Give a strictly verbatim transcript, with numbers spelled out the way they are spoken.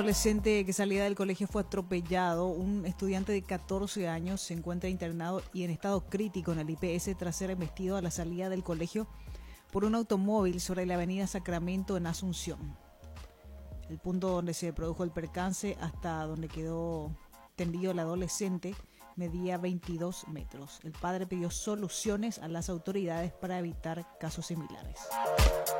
adolescente que salía del colegio fue atropellado. Un estudiante de catorce años se encuentra internado y en estado crítico en el I P S tras ser embestido a la salida del colegio por un automóvil sobre la avenida Sacramento en Asunción. El punto donde se produjo el percance hasta donde quedó tendido el adolescente medía veintidós metros. El padre pidió soluciones a las autoridades para evitar casos similares.